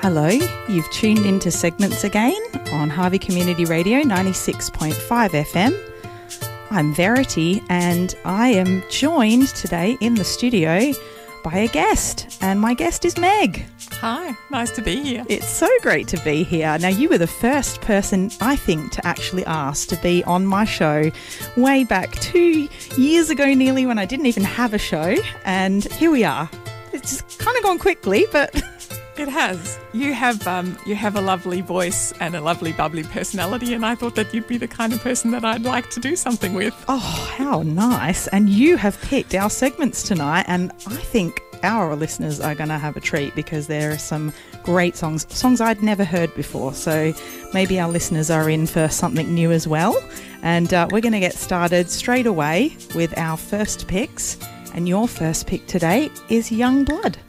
Hello, you've tuned into Segments again on Harvey Community Radio 96.5 FM. I'm Verity and I am joined today in the studio by a guest, and my guest is Meg. Hi, nice to be here. It's so great to be here. Now, you were the first person, I think, to actually ask to be on my show way back 2 years ago nearly, when I didn't even have a show, and here we are. It's kind of gone quickly, but... It has. You have a lovely voice and a lovely bubbly personality, and I thought that you'd be the kind of person that I'd like to do something with. Oh, how nice. And you have picked our segments tonight, and I think our listeners are going to have a treat because there are some great songs I'd never heard before. So maybe our listeners are in for something new as well. And we're going to get started straight away with our first picks. And your first pick today is Young Blood.